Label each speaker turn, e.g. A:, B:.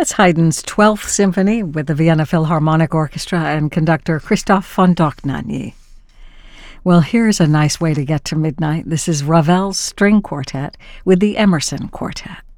A: That's Haydn's 12th Symphony with the Vienna Philharmonic Orchestra and conductor Christoph von Dohnanyi. Well, here's a nice way to get to midnight. This is Ravel's String Quartet with the Emerson Quartet.